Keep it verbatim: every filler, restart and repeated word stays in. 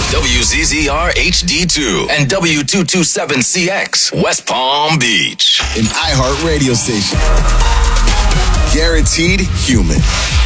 W Z Z R H D two and W two twenty-seven C X, West Palm Beach. An iHeart radio station. Guaranteed human.